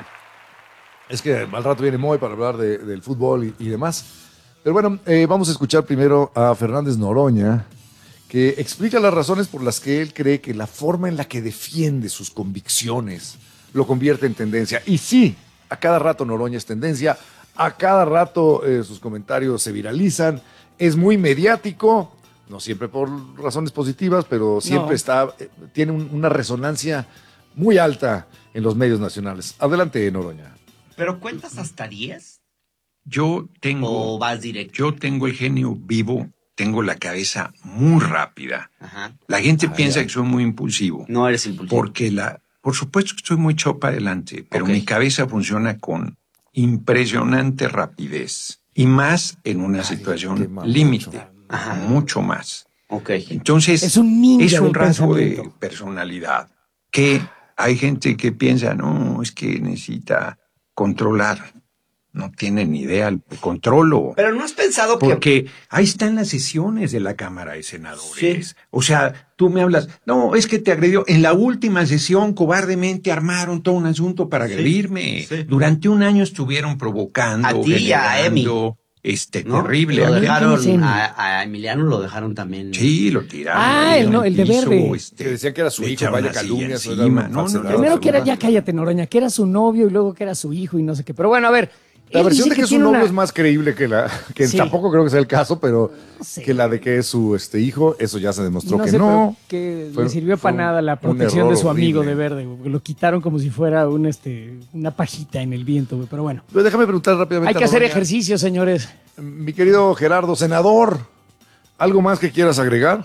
G: Es que al rato viene Moy para hablar de- del fútbol y, y demás. Pero bueno, eh, vamos a escuchar primero a Fernández Noroña, que explica las razones por las que él cree que la forma en la que defiende sus convicciones lo convierte en tendencia. Y sí, a cada rato Noroña es tendencia, a cada rato eh, sus comentarios se viralizan, es muy mediático, no siempre por razones positivas, pero siempre
F: No.
G: está, eh, tiene un- una resonancia muy alta en los medios nacionales. Adelante, Noroña.
J: ¿Pero cuentas hasta diez?
K: Yo tengo,
J: ¿O vas directo?
K: yo tengo el genio vivo, tengo la cabeza muy rápida.
J: Ajá.
K: La gente
J: Ah,
K: piensa
J: ya.
K: que soy muy impulsivo.
J: No eres impulsivo.
K: Porque la, por supuesto que estoy muy echado para adelante, pero
J: Ok.
K: mi cabeza funciona con impresionante rapidez. Y más en una
G: qué
K: situación
G: mamón.
K: límite.
J: Ajá.
K: Mucho más.
J: Ok.
K: Entonces,
F: Es un ninja
K: es un
F: del
K: rasgo de
F: pensamiento.
K: personalidad. Que hay gente que piensa, no, es que necesita controlar. No tiene ni idea, el controlo.
J: Pero no has pensado que...
K: Porque ahí están las sesiones de la Cámara de Senadores.
J: Sí.
K: O sea, tú me hablas, no, es que te agredió. En la última sesión, cobardemente armaron todo un asunto para
J: Sí,
K: agredirme.
J: sí.
K: Durante un año estuvieron provocando,
J: A ti y a Emi.
K: generando, este,
J: ¿no?
K: terrible.
J: Lo
K: A mí-
J: dejaron,
F: ¿Quién es Emi?
J: a, a Emiliano lo dejaron también.
K: Sí, lo tiraron.
F: Ah,
K: ahí
F: el
K: en
F: no, el de
K: piso,
F: verde.
K: este,
G: Que decían que era su
K: le
G: hijo,
K: echaron
G: vaya
K: una silla
G: calumnia, eso era
K: encima.
G: una
K: No, no,
G: falsedad.
K: no.
F: Primero que era,
G: absoluta.
F: ya cállate, Noroña, que era su novio y luego que era su hijo y no sé qué. Pero bueno, a ver.
G: La
F: él
G: versión
F: dice
G: de que, es un
F: tiene
G: novio
F: una-
G: es más creíble que la, que
F: Sí.
G: tampoco creo que sea el caso, pero
F: Sí.
G: que la de que es su este hijo, eso ya se demostró
F: no
G: que
F: sé,
G: no.
F: pero que
G: Fue-
F: le sirvió
G: fue
F: para
G: un-
F: nada la
G: un
F: protección
G: error
F: de su amigo
G: horrible.
F: de verde, güey, porque lo quitaron como si fuera un este una pajita en el viento, güey, pero bueno.
G: Pero déjame preguntar rápidamente.
F: Hay que
G: a
F: hacer
G: Noroña.
F: ejercicio, señores.
G: Mi querido Gerardo, senador, ¿algo más que quieras agregar?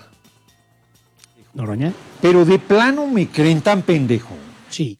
F: Noroña.
L: Pero de plano me creen tan pendejo.
F: Sí.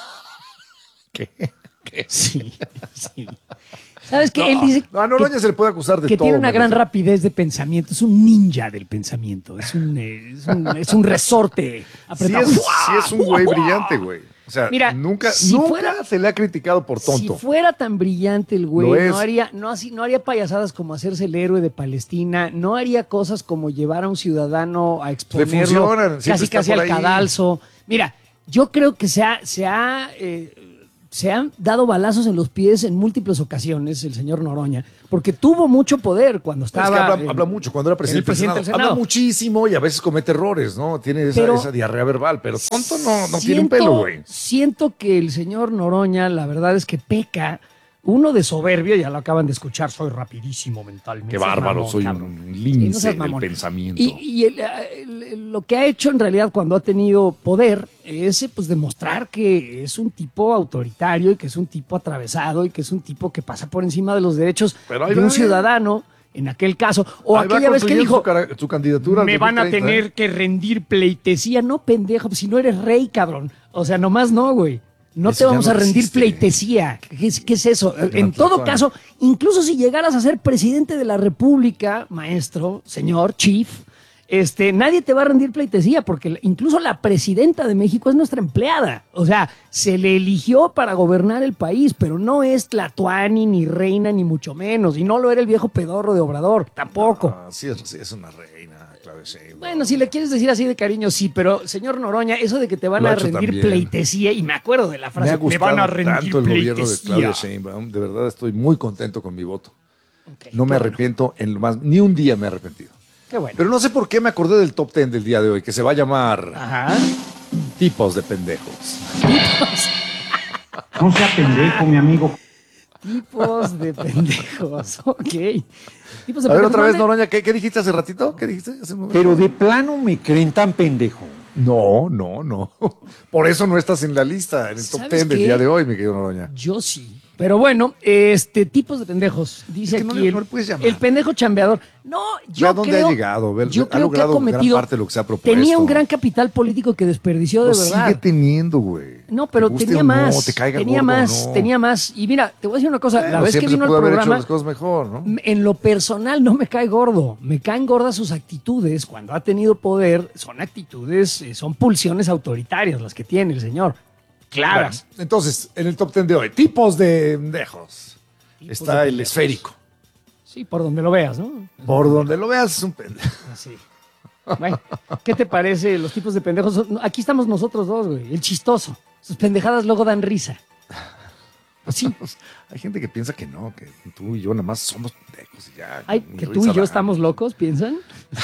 G: ¿Qué?
F: Sí. Sí. ¿Sabes qué? Él dice
G: No, a Noroña
F: que,
G: se le puede acusar de
F: que
G: todo.
F: tiene una
G: me
F: gran
G: parece.
F: rapidez de pensamiento, es un ninja del pensamiento, es un eh, es un, es un resorte
G: Sí
F: apretado.
G: es, sí es un güey brillante, güey. O sea,
F: Mira,
G: nunca,
F: si
G: nunca
F: fuera-
G: se le ha criticado por tonto.
F: Si fuera tan brillante el güey,
G: Lo es.
F: no haría, no, así, no haría payasadas como hacerse el héroe de Palestina, no haría cosas como llevar a un ciudadano a exponerlo
G: funcionan, siempre
F: casi
G: está
F: casi
G: por
F: al
G: ahí.
F: cadalso. Mira, yo creo que se ha, se ha, eh, se han dado balazos en los pies en múltiples ocasiones el señor Noroña, porque tuvo mucho poder cuando
G: Es que
F: estaba...
G: habla,
F: en-
G: habla mucho cuando era presidente,
F: el presidente
G: del
F: del
G: Senado.
F: Senado.
G: Habla muchísimo y a veces comete errores, ¿no? Tiene esa,
F: Pero-
G: esa diarrea verbal, pero tonto no, no tiene un
F: Siento-
G: pelo, güey.
F: Siento que el señor Noroña, la verdad es que peca, uno de soberbio, ya lo acaban de escuchar, soy rapidísimo mentalmente.
G: Qué
F: No seas
G: bárbaro,
F: mamón,
G: soy
F: cabrón.
G: un
F: Sí,
G: lince
F: no seas
G: del
F: mamón.
G: pensamiento.
F: Y, y el- el- lo que ha hecho en realidad cuando ha tenido poder es pues demostrar que es un tipo autoritario y que es un tipo atravesado y que es un tipo que pasa por encima de los derechos
G: Pero ahí
F: de un
G: va, ¿eh?
F: ciudadano, en aquel caso. O
G: Ahí va
F: aquella vez que
G: construyendo
F: dijo,
G: su, cara- su candidatura al
F: me van a
G: dos mil treinta,
F: tener
G: ¿eh?
F: que rendir pleitesía. No, pendejo, pues si no eres rey, cabrón. O sea, nomás no, güey. No
G: Eso
F: te
G: ya
F: vamos
G: no
F: a rendir
G: existe.
F: pleitesía. ¿Qué es, qué es eso? En todo
G: Tlatuani.
F: caso, incluso si llegaras a ser presidente de la República, maestro, señor, chief, este, nadie te va a rendir pleitesía porque incluso la presidenta de México es nuestra empleada. O sea, se le eligió para gobernar el país, pero no es Tlatuani, ni reina, ni mucho menos. Y no lo era el viejo pedorro de Obrador, tampoco.
G: Ah, sí, es, sí, es una reina, Claudia Sheinbaum.
F: Bueno, si le quieres decir así de cariño, sí, pero señor Noroña, eso de que te van
G: Lo ha
F: a
G: hecho
F: rendir
G: también.
F: pleitesía, y me acuerdo de la
G: Me
F: frase,
G: ha
F: me,
G: gustado
F: van a rendir
G: tanto el gobierno de
F: pleitesía.
G: Claudia Sheinbaum. De verdad estoy muy contento con mi voto.
F: Ok,
G: No me
F: qué
G: arrepiento en lo más, ni un día me he arrepentido.
F: bueno, Qué bueno.
G: Pero no sé por qué me acordé del top ten del día de hoy, que se va a llamar
F: Ajá.
G: Tipos de Pendejos.
L: No sea pendejo, mi amigo.
F: Tipos de pendejos. Ok. Tipos de
G: A ver,
F: pendejos.
G: otra vez,
F: ¿Dónde?
G: Noroña, ¿qué, qué dijiste hace ratito? ¿Qué dijiste hace un momento?
L: Pero de plano me creen tan pendejo.
G: No, no, no. Por eso no estás en la lista, en el top
F: ¿Sabes
G: ten del
F: qué?
G: día de hoy, mi querido Noroña.
F: Yo sí. Pero bueno, este, tipos de pendejos. Dice
G: Es que no
F: aquí
G: le-
F: el,
G: no le puedes llamar.
F: el pendejo chambeador. No, yo
G: Ve a dónde
F: creo,
G: ha llegado, ve-
F: yo
G: ha
F: creo que ha
G: logrado gran
F: cometido.
G: parte de lo que se ha propuesto.
F: Tenía un gran capital político que desperdició de
G: Lo
F: verdad.
G: sigue teniendo, güey.
F: No, pero
G: Te guste
F: tenía
G: o no,
F: más.
G: te caiga
F: tenía
G: gordo o
F: más,
G: no.
F: tenía más. Y mira, te voy a decir una cosa. la
G: Bueno,
F: vez que
G: siempre se
F: vino al
G: pudo haber hecho
F: programa,
G: las cosas mejor, ¿no?
F: en lo personal no me cae gordo. Me caen gordas sus actitudes. Cuando ha tenido poder, son actitudes, eh, son pulsiones autoritarias las que tiene el señor. Claro.
G: Bueno, entonces, en el top ten de hoy, tipos de pendejos. Está
F: de
G: el
F: pendejos.
G: esférico.
F: Sí, por donde lo veas, ¿no?
G: Por donde lo veas es un pendejo.
F: Así. Bueno, ¿qué te parece los tipos de pendejos? Aquí estamos nosotros dos, güey. El chistoso. Sus pendejadas luego dan risa.
G: Sí. Hay gente que piensa que no, que tú y yo nada más somos pendejos y ya.
F: Ay, que tú y yo estamos locos, ¿piensan?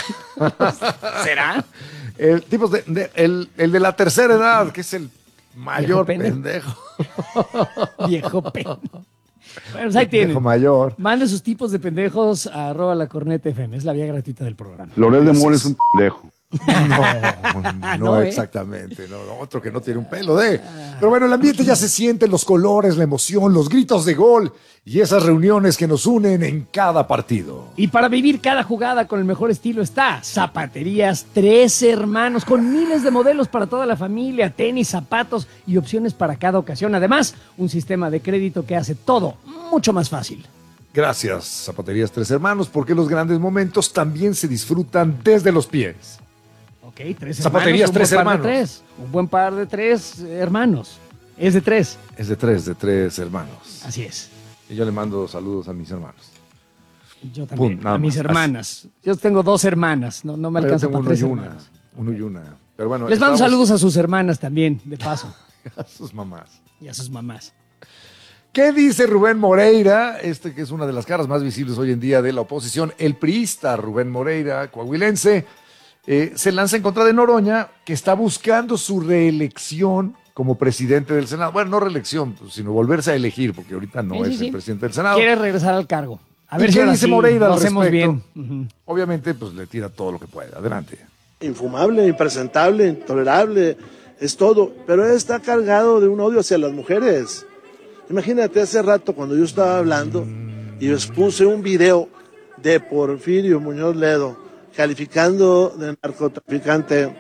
F: ¿Será?
G: El, tipos de, de- el, el de la tercera edad, que es el mayor
F: Viejo
G: pendejo.
F: pendejo. Viejo pendejo. Bueno, pues ahí tienen.
G: Pendejo mayor.
F: Mande sus tipos de pendejos a arroba la corneta F M. Es la vía gratuita del programa.
M: Lorel de Mola es un pendejo.
G: No, no,
F: No, ¿eh?
G: exactamente. No, no, otro que no tiene un pelo de. Pero bueno, el ambiente ya se siente, los colores, la emoción, los gritos de gol y esas reuniones que nos unen en cada partido.
F: Y para vivir cada jugada con el mejor estilo está Zapaterías Tres Hermanos, con miles de modelos para toda la familia, tenis, zapatos y opciones para cada ocasión. Además, un sistema de crédito que hace todo mucho más fácil.
G: Gracias, Zapaterías Tres Hermanos, porque los grandes momentos también se disfrutan desde los pies.
F: Ok, tres
G: Zapaterías
F: hermanos,
G: Tres
F: un buen par
G: Hermanos.
F: de tres. Un buen par de tres hermanos. Es de tres.
G: Es de tres, de tres hermanos.
F: Así es.
G: Y yo le mando saludos a mis hermanos.
F: Yo también.
G: Pum, nada
F: a mis
G: más.
F: hermanas. Yo tengo dos hermanas. No, no me
G: Yo
F: alcanza
G: tengo
F: para
G: uno
F: tres
G: y una.
F: hermanas.
G: Uno y una. Pero bueno,
F: Les mando
G: estamos-
F: saludos a sus hermanas también, de paso.
G: a sus mamás.
F: Y a sus mamás.
G: ¿Qué dice Rubén Moreira? Este que es una de las caras más visibles hoy en día de la oposición, el priista Rubén Moreira, coahuilense, eh, se lanza en contra de Noroña, que está buscando su reelección como presidente del Senado. Bueno, no reelección, pues, sino volverse a elegir, porque ahorita no
F: Sí, sí,
G: es
F: sí.
G: el presidente del Senado.
F: Quiere regresar al cargo. A
G: ¿Y
F: ver si
G: qué
F: ahora
G: dice
F: sí
G: Moreira
F: lo
G: al
F: hacemos
G: respecto?
F: bien. Ujú.
G: Obviamente, pues le tira todo lo que puede. Adelante.
N: Infumable, impresentable, intolerable, es todo, pero está cargado de un odio hacia las mujeres. Imagínate, hace rato cuando yo estaba hablando y expuse un video de Porfirio Muñoz Ledo calificando de narcotraficante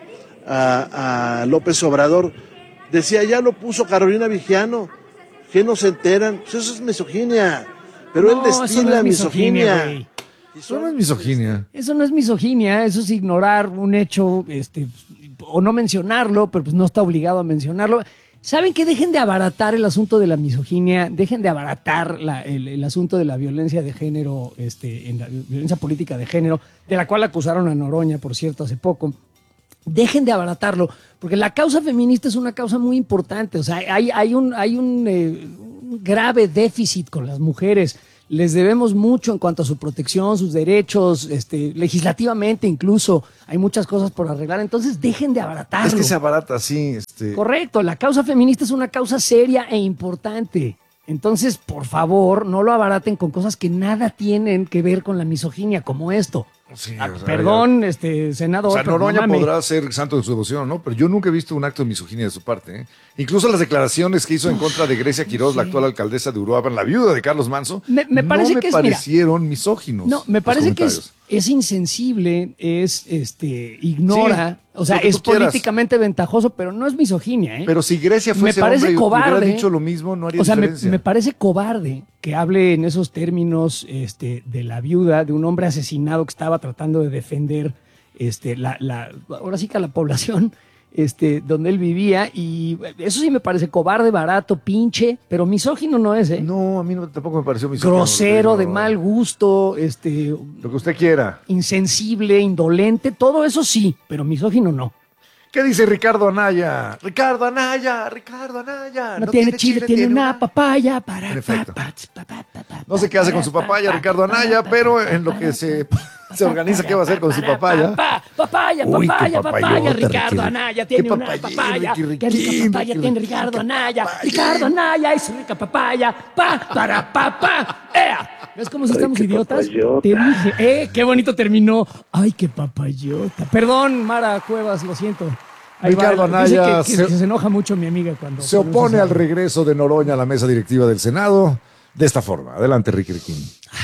N: a, a López Obrador, decía, ya lo puso Carolina Vigiano, que no se enteran, pues eso es misoginia, pero él
F: No, eso
N: destila
F: no es misoginia,
N: misoginia.
F: güey.
G: Eso no es misoginia.
F: Eso no es misoginia, eso es ignorar un hecho, este, o no mencionarlo, pero pues no está obligado a mencionarlo. ¿Saben qué? Dejen de abaratar el asunto de la misoginia, dejen de abaratar la- el, el asunto de la violencia de género, este, en la violencia política de género, de la cual acusaron a Noroña, por cierto, hace poco. Dejen de abaratarlo, porque la causa feminista es una causa muy importante. O sea, hay, hay un, hay un, eh, un grave déficit con las mujeres. Les debemos mucho en cuanto a su protección, sus derechos, este, legislativamente incluso. Hay muchas cosas por arreglar. Entonces, dejen de abaratarlo.
G: Es que se abarata así. Este...
F: Correcto, la causa feminista es una causa seria e importante. Entonces, por favor, no lo abaraten con cosas que nada tienen que ver con la misoginia, como esto.
G: Sí,
F: Ah,
G: o sea,
F: perdón, este senador.
G: O sea,
F: pero no
G: Noroña
F: mames.
G: podrá ser santo de su devoción, ¿no? Pero yo nunca he visto un acto de misoginia de su parte, ¿eh? Incluso las declaraciones que hizo en contra de Grecia Quiroz, la actual alcaldesa de Uruapan, la viuda de Carlos Manso,
F: Me- me parece
G: no me
F: que es, mira,
G: parecieron misóginos.
F: No, me
G: los
F: parece que es,
G: comentarios.
F: es insensible, es este ignora,
G: Sí,
F: o sea,
G: lo que
F: es
G: tú quieras.
F: políticamente ventajoso, pero no es misoginia, ¿eh?
G: Pero si Grecia
F: me
G: fuese
F: parece
G: hombre y
F: cobarde,
G: hubiera dicho lo mismo, no haría
F: o sea, me,
G: diferencia.
F: me parece cobarde que hable en esos términos este, de la viuda, de un hombre asesinado que estaba tratando de defender este, la, la, ahora sí que a la población este, donde él vivía, y eso sí me parece cobarde, barato, pinche, pero misógino no es, ¿eh?
G: No, a mí no, tampoco me pareció misógino.
F: Grosero,
G: no,
F: de
G: no.
F: mal gusto, este,
G: Lo que usted quiera.
F: insensible, indolente, todo eso sí, pero misógino no.
G: ¿Qué dice Ricardo Anaya? Ricardo Anaya, Ricardo Anaya.
F: No, tiene chile, tiene una papaya para...
G: En efecto.
F: pa, pa, pa, pa, pa,
G: No sé qué hace con su papaya, Ricardo Anaya, pero en lo que se, se organiza qué va a hacer con su papaya.
F: pa, papaya,
G: Uy, qué
F: papaya, papaya,
G: papayota,
F: Ricardo
G: Ricky.
F: Anaya
G: Qué
F: tiene una
G: papayín,
F: papaya.
G: Ricky,
F: Qué rica
G: Ricky,
F: papaya
G: Ricky,
F: tiene
G: Ricky,
F: Ricardo Anaya. Ricardo Anaya es rica papaya. Pa, para, pa, pa. ¡Ea! ¿Ves cómo si estamos
O: qué
F: idiotas?
O: papayota.
F: Te dije, ¡eh! ¡Qué bonito terminó! ¡Ay, qué papayota! Perdón, Mara Cuevas, lo siento. Ahí va,
G: Ricardo
F: dice
G: Anaya
F: que, que
G: se-
F: se enoja mucho mi amiga cuando...
G: Se
F: cuando
G: opone
F: usa
G: al
F: esa-
G: regreso de Noroña a la mesa directiva del Senado de esta forma. Adelante, Ricky Riquín.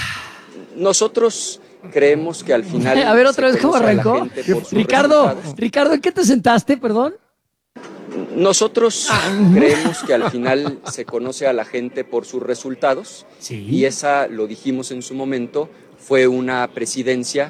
P: Nosotros creemos que al final...
F: A ver, otra
P: se
F: vez, ¿cómo
P: conoce a la
F: arrancó?
P: gente por sus
F: Ricardo,
P: resultados.
F: Ricardo, ¿en qué te sentaste, perdón?
P: Nosotros creemos que al final se conoce a la gente por sus resultados
F: Sí.
P: y esa, lo dijimos en su momento, fue una presidencia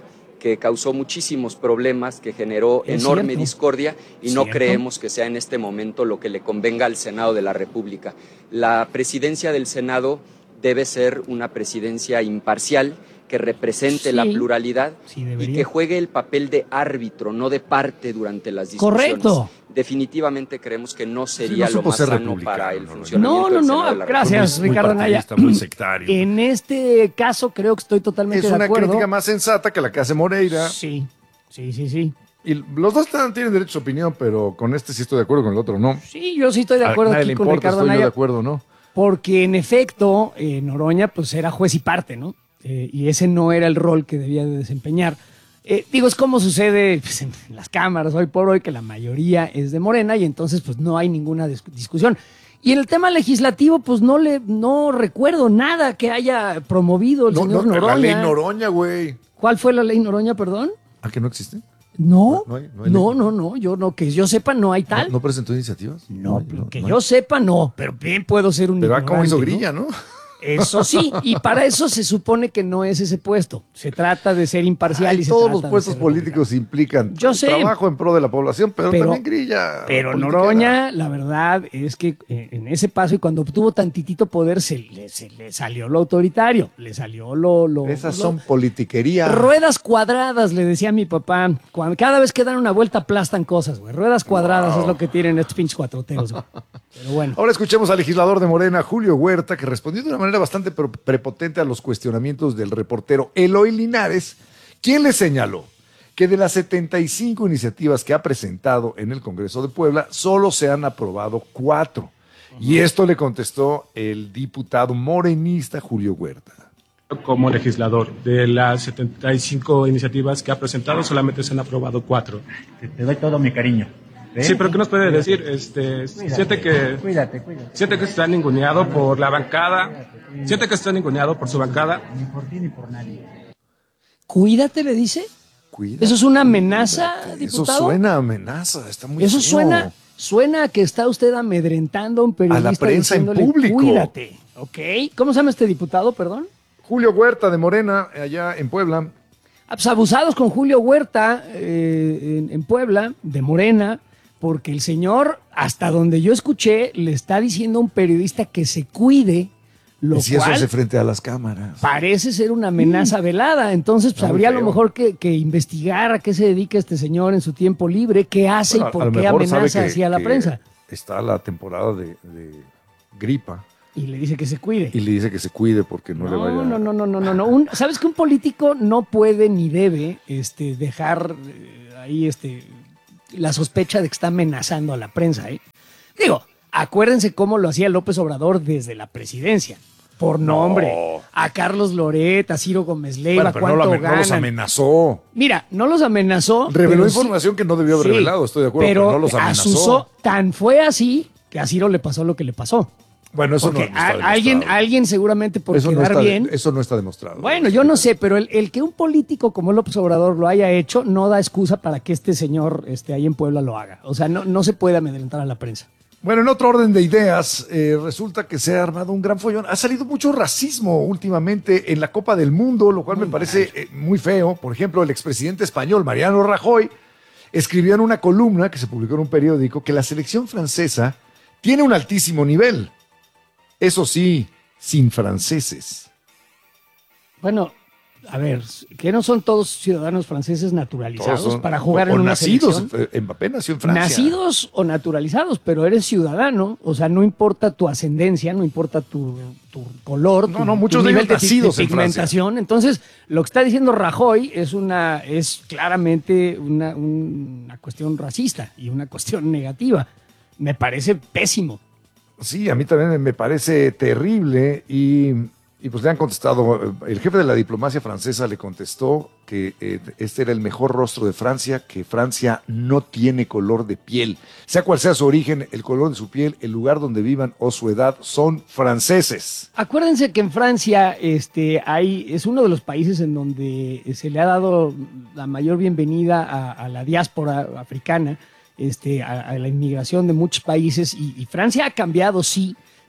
P: que causó muchísimos problemas, que generó
F: Es
P: enorme
F: cierto.
P: discordia y no
F: Cierto.
P: creemos que sea en este momento lo que le convenga al Senado de la República. La presidencia del Senado debe ser una presidencia imparcial, que represente
F: Sí.
P: la pluralidad
F: Sí,
P: y
F: debería.
P: que juegue el papel de árbitro, no de parte durante las discusiones.
F: Correcto.
P: Definitivamente creemos que no sería
G: no
P: lo
G: supo
P: más
G: ser
P: sano
G: republicano,
P: para el
G: ¿no?
P: funcionamiento
F: No, no,
P: del Senado
F: no,
P: de la
F: gracias,
G: Muy
F: Ricardo Anaya.
G: partidista, muy sectario.
F: En este caso creo que estoy totalmente
G: Es
F: de
G: una
F: acuerdo.
G: crítica más sensata que la que hace Moreira.
F: Sí, sí, sí, sí.
G: Y los dos están- tienen derecho a opinión, pero con este sí estoy de acuerdo, con el otro no.
F: Sí, yo sí estoy de acuerdo
G: A nadie
F: aquí
G: le
F: con
G: importa,
F: Ricardo
G: estoy yo de
F: Anaya.
G: acuerdo, ¿no?
F: Porque en efecto, eh, Noroña pues era juez y parte, ¿no? Eh, y ese no era el rol que debía de desempeñar. Eh, digo, es como sucede pues, en las cámaras hoy por hoy, que la mayoría es de Morena y entonces pues no hay ninguna dis- discusión. Y en el tema legislativo, pues no le no recuerdo nada que haya promovido el
G: No,
F: señor
G: no,
F: Noroña.
G: la ley Noroña, güey.
F: ¿Cuál fue la ley Noroña, perdón?
G: ¿A que no existe?
F: No,
G: No hay- no
F: no,
G: hay
F: no,
G: ley.
F: no, no, yo no, que yo sepa no hay tal.
G: ¿No, no presentó iniciativas?
F: No,
G: no,
F: que
G: no
F: yo
G: hay.
F: sepa no, pero bien puedo ser un
G: Pero ah, como hizo
F: ignorante, ¿no?
G: Grilla, ¿no?
F: Eso sí, y para eso se supone que no es ese puesto. Se trata de ser imparcial
G: Ay,
F: y se
G: todos
F: trata
G: los
F: de
G: puestos
F: ser
G: políticos implican
F: Yo sé.
G: trabajo en pro de la población, pero,
F: Pero-
G: también Grilla.
F: Pero
G: politiquera.
F: Noroña, la verdad es que eh, en ese paso y cuando obtuvo tantitito poder, se le, se le salió lo autoritario, le salió lo... lo
G: Esas
F: lo-
G: son politiquería.
F: Ruedas cuadradas, le decía a mi papá. Cuando, cada vez que dan una vuelta aplastan cosas, güey. Ruedas cuadradas
G: Wow.
F: es lo que tienen estos pinches cuatroteros, güey. Pero bueno.
G: Ahora escuchemos al legislador de Morena, Julio Huerta, que respondió de una manera bastante pre- prepotente a los cuestionamientos del reportero Eloy Linares, quien le señaló que de las setenta y cinco iniciativas que ha presentado en el Congreso de Puebla, solo se han aprobado cuatro. Y esto le contestó el diputado morenista Julio Huerta.
M: Como legislador, de las setenta y cinco iniciativas que ha presentado, solamente se han aprobado cuatro.
O: Te, te doy todo mi cariño. ¿Eh?
M: Sí, pero ¿qué nos puede
O: Cuídate.
M: decir? Este,
O: Cuídate,
M: siente que
O: Cuídate, cuídate.
M: siente que está ninguneado por la bancada, siente que está ninguneado por su bancada.
O: Ni por ti ni por nadie.
F: Cuídate, le dice.
G: Cuídate,
F: ¿Eso es una amenaza,
G: Eso
F: diputado?
G: suena a amenaza, está muy
F: Eso
G: feo.
F: suena, suena a que está usted amedrentando a un periodista
G: A la prensa en
F: diciéndole,
G: público.
F: Cuídate, ¿ok? ¿Cómo se llama este diputado, perdón?
G: Julio Huerta de Morena, allá en Puebla.
F: Ah, pues abusados con Julio Huerta eh, en, en Puebla, de Morena, porque el señor, hasta donde yo escuché, le está diciendo a un periodista que se cuide, lo
G: Y si eso
F: cual
G: hace frente a las cámaras.
F: parece ser una amenaza velada. Entonces, pues
G: Está muy
F: habría a lo
G: feo.
F: mejor que, que investigar a qué se dedica este señor en su tiempo libre, qué hace
G: Bueno,
F: y
G: a
F: por
G: lo
F: qué
G: mejor sabe
F: amenaza
G: que-
F: así a la
G: que
F: prensa.
G: Está la temporada de, de gripa
F: Y le dice que se cuide.
G: y le dice que se cuide porque no, le
F: No,
G: vaya.
F: no, no, no, no, no, no. Un- ¿Sabes que un político no puede ni debe este, dejar eh, ahí este, la sospecha de que está amenazando a la prensa? ¿eh? Digo, acuérdense cómo lo hacía López Obrador desde la presidencia. Por nombre.
G: No.
F: A Carlos Loret, a Ciro Gómez Leiva,
G: Bueno, pero no,
F: cuánto
G: lo ame- no los
F: ganan.
G: amenazó.
F: Mira, no los amenazó.
G: Reveló
F: pero sí-
G: información que no debió haber
F: sí,
G: revelado, estoy de acuerdo,
F: pero,
G: pero no los amenazó.
F: asusó. Tan fue así que a Ciro le pasó lo que le pasó.
G: Bueno, eso no,
F: Porque
G: no está
F: a- alguien,
G: demostrado.
F: alguien seguramente por
G: eso no
F: quedar
G: está,
F: bien.
G: Eso no está demostrado.
F: Bueno, yo no sé, pero el, el que un político como López Obrador lo haya hecho no da excusa para que este señor este, ahí en Puebla lo haga. O sea, no, no se puede amedrentar a la prensa.
G: Bueno, en otro orden de ideas, eh, resulta que se ha armado un gran follón. Ha salido mucho racismo últimamente en la Copa del Mundo, lo cual me parece eh, muy feo. Por ejemplo, el expresidente español Mariano Rajoy escribió en una columna que se publicó en un periódico que la selección francesa tiene un altísimo nivel. Eso sí, sin franceses.
F: Bueno, a ver, que no son todos ciudadanos franceses naturalizados
G: Todos son-
F: para jugar
G: o-
F: en
G: o
F: una
G: nacidos.
F: selección.
G: eh, Mbappé nació en Francia.
F: Nacidos o naturalizados, pero eres ciudadano, o sea, no importa tu ascendencia, no importa tu, tu color,
G: No,
F: tu,
G: no, muchos
F: tu
G: de
F: nivel
G: ellos
F: de, pi-
G: nacidos
F: de
G: en Francia.
F: pigmentación. Entonces, lo que está diciendo Rajoy es una, es claramente una, una cuestión racista y una cuestión negativa. Me parece pésimo.
G: Sí, a mí también me parece terrible y, y pues le han contestado, el jefe de la diplomacia francesa le contestó que eh, este era el mejor rostro de Francia, que Francia no tiene color de piel. Sea cual sea su origen, el color de su piel, el lugar donde vivan o su edad, son franceses.
F: Acuérdense que en Francia este, hay, es uno de los países en donde se le ha dado la mayor bienvenida a, a la diáspora africana, este, a, a la inmigración de muchos países, y, y Francia ha cambiado, sí,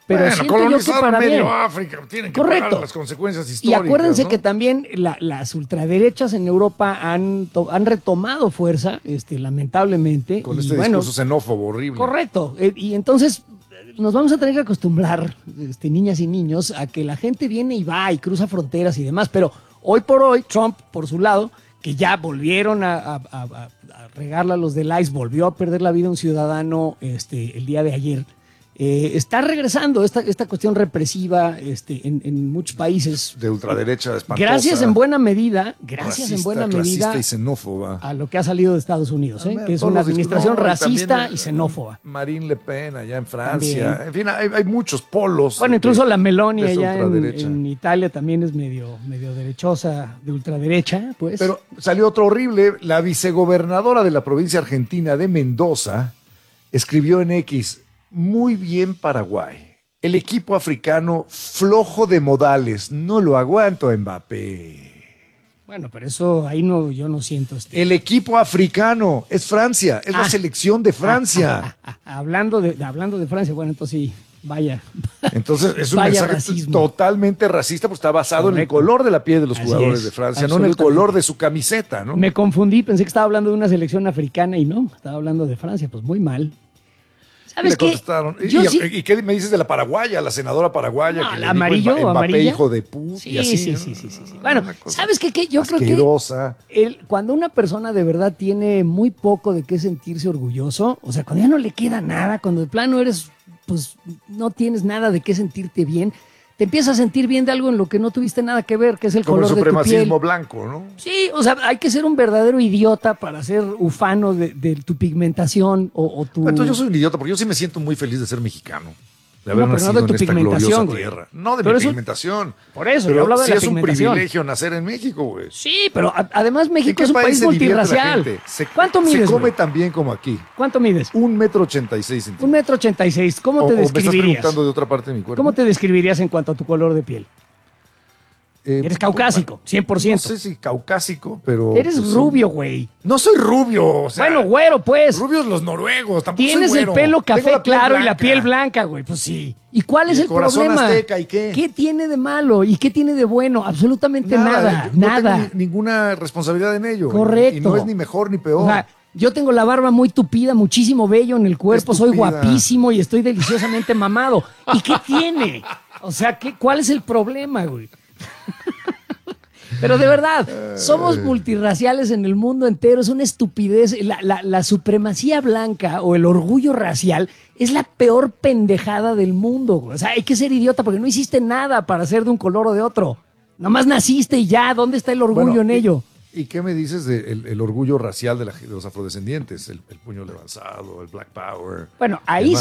F: pero
G: bueno,
F: siento yo que
G: colonizaron
F: para
G: medio
F: bien.
G: África, tienen que
F: Correcto.
G: pagar las consecuencias
F: Y
G: históricas.
F: acuérdense
G: ¿no?
F: que también la- las ultraderechas en Europa han, to- han retomado fuerza, este, lamentablemente.
G: Con
F: y
G: este
F: bueno,
G: discurso xenófobo horrible.
F: correcto. Eh, y entonces eh, nos vamos a tener que acostumbrar, este, niñas y niños, a que la gente viene y va y cruza fronteras y demás. Pero hoy por hoy, Trump, por su lado, que ya volvieron a, a, a- a- a regarla a los del I C E, volvió a perder la vida un ciudadano este, el día de ayer. Eh, está regresando esta, esta cuestión represiva este, en, en muchos países.
G: De ultraderecha espantosa.
F: Gracias en buena medida, gracias en
G: racista,
F: buena
G: clasista
F: medida
G: y xenófoba.
F: a lo que ha salido de Estados Unidos, ¿eh?
G: Ah,
F: que es
G: todos
F: una
G: los discursos-
F: administración
G: no, y
F: racista
G: también,
F: y xenófoba.
G: Marine Le Pen allá en Francia.
F: También.
G: En fin, hay, hay muchos polos.
F: Bueno,
G: de-
F: incluso la Meloni
G: de esa
F: allá en,
G: ultraderecha.
F: en Italia también es medio, medio derechosa, de ultraderecha, pues.
G: Pero salió otro horrible. La vicegobernadora de la provincia argentina de Mendoza escribió en X: muy bien Paraguay. El equipo africano flojo de modales. No lo aguanto, Mbappé.
F: Bueno, pero eso ahí no, yo no siento. Este.
G: El equipo africano es Francia. Es la
F: Ah.
G: selección de Francia.
F: Hablando de, hablando de Francia, bueno, entonces sí, vaya.
G: Entonces es un
F: Vaya
G: mensaje
F: racismo.
G: totalmente racista, porque está basado en el
F: Correcto.
G: color de la piel de los
F: Así
G: jugadores
F: es,
G: de Francia, no en el
F: absolutamente.
G: color de su camiseta, ¿no?
F: Me confundí, pensé que estaba hablando de una selección africana y no, estaba hablando de Francia, pues muy mal. ¿Sabes
G: Le
F: qué?
G: contestaron. ¿Y,
F: Yo
G: y-
F: sí-
G: y qué me dices de la paraguaya, la senadora paraguaya?
F: No,
G: que
F: el
G: le
F: amarillo,
G: dijo Mbappé,
F: amarilla.
G: hijo de puta,
F: Sí,
G: y así,
F: sí,
G: ¿no?
F: sí, sí, sí, sí. Bueno, ¿sabes qué? qué? Yo
G: asquerosa.
F: creo que el, cuando una persona de verdad tiene muy poco de qué sentirse orgulloso, o sea, cuando ya no le queda nada, cuando de plano eres, pues no tienes nada de qué sentirte bien, te empiezas a sentir bien de algo en lo que no tuviste nada que ver, que es el
G: Como el
F: color de tu piel.
G: supremacismo blanco, ¿no?
F: Sí, o sea, hay que ser un verdadero idiota para ser ufano de, de tu pigmentación o, o tu...
G: Entonces yo soy un idiota, porque yo sí me siento muy feliz de ser mexicano. De haber
F: No, pero no
G: nacido
F: de tu
G: en esta
F: pigmentación,
G: gloriosa
F: güey.
G: tierra. No de
F: Pero
G: mi
F: eso-
G: pigmentación.
F: Por eso, yo
G: pero
F: hablaba de
G: sí
F: la
G: es un
F: pigmentación.
G: privilegio nacer en México, güey.
F: Sí, pero a- además
G: ¿En
F: México
G: qué
F: es un país
G: se divierte la
F: multirracial.
G: gente? Se-
F: ¿Cuánto
G: Se
F: mides,
G: come
F: güey?
G: tan bien como aquí.
F: ¿Cuánto mides?
G: Un metro ochenta y seis centímetros.
F: Un metro ochenta y seis. ¿Cómo
G: O-
F: te
G: o me estás
F: describirías?
G: preguntando de otra parte de mi cuerpo.
F: ¿Cómo te describirías en cuanto a tu color de piel?
G: Eh,
F: Eres caucásico, cien por ciento.
G: No sé si caucásico, pero...
F: Eres
G: pues,
F: rubio, güey.
G: No soy rubio, o sea...
F: Bueno, güero, pues.
G: Rubios los noruegos, tampoco soy
F: Tienes el
G: güero.
F: pelo
G: Tengo
F: café
G: la piel
F: claro y la
G: blanca.
F: piel blanca, güey. Pues sí. ¿Y cuál
G: Y
F: es
G: el
F: el
G: corazón
F: problema?
G: azteca, ¿y qué?
F: tiene de malo? ¿Y qué tiene de bueno? Absolutamente nada.
G: yo no
F: Nada.
G: tengo ni- ninguna responsabilidad en ello.
F: Correcto.
G: Y no es ni mejor ni peor.
F: O sea, yo tengo la barba muy tupida, muchísimo vello en el cuerpo, soy
G: Estúpida.
F: guapísimo y estoy deliciosamente mamado. ¿Y qué tiene? O sea, ¿qué, ¿cuál es el problema, güey? Pero de verdad, somos multirraciales en el mundo entero, es una estupidez. La, la- la supremacía blanca o el orgullo racial es la peor pendejada del mundo, güey. O sea, hay que ser idiota porque no hiciste nada para ser de un color o de otro. Nomás naciste y ya, ¿dónde está el orgullo
G: Bueno,
F: en
G: y-
F: ello?
G: ¿Y qué me dices del el orgullo racial de, la- de los afrodescendientes? El, el puño levantado, el Black Power.
F: Bueno, ahí
G: demás.